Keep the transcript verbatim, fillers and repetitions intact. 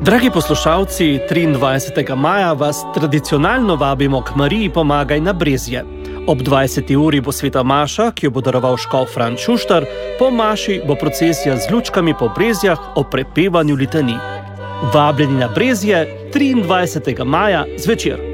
Dragi poslušalci, triindvajsetega maja vas tradicionalno vabimo k Mariji Pomagaj na Brezje. Ob dvajseti uri bo sveta maša, ki jo bo daroval škof Franc Šuštar, po maši bo procesija z lučkami po Brezjah o prepevanju litanij. Vabljeni na Brezje triindvajsetega maja zvečer.